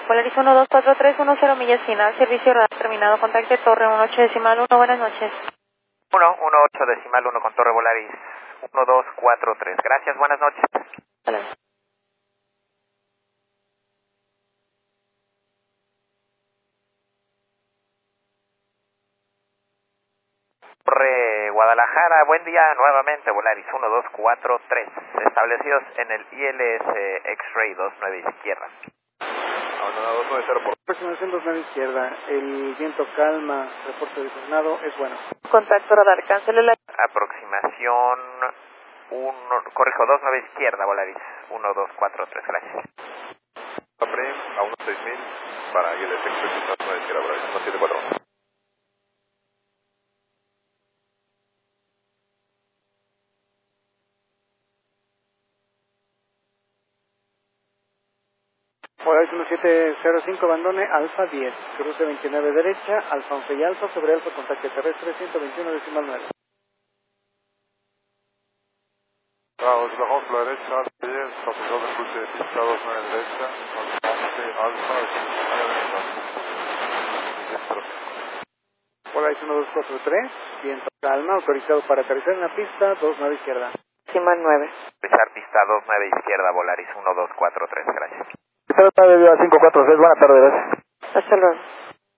Polaris 124310 millas final, servicio radar terminado, contacte Torre 18.1, buenas noches. 18.1 con Torre Volaris 1243. Gracias, buenas noches. Hola. Torre Guadalajara, buen día nuevamente, Volaris 1243, establecidos en el ILS X-Ray 29 izquierda. Abandonado 290 por aproximación 29 izquierda, el viento calma, reporte de tornado, es bueno. Contacto radar, cancele la... Aproximación 29 izquierda, Volaris 1243, gracias. Aprim a 16000 para ILS X-Ray 29 izquierda, Volaris 1741. Volaris 1705, abandone, Alfa 10, cruce 29 derecha, Alfa 11 y Alfa, sobre Alfa, contacto terrestre 121.9. Bravo, bajamos la derecha, Alfa 10, pasajero de cruce de pista 29 derecha, Alfa 11, Alfa, Volaris 1243, viento calma, autorizado para aterrizar en la pista 29 izquierda. Decimal 9. Pisar pista 29 izquierda, Volaris 1243, gracias. 546, buenas tardes, gracias. Hasta luego.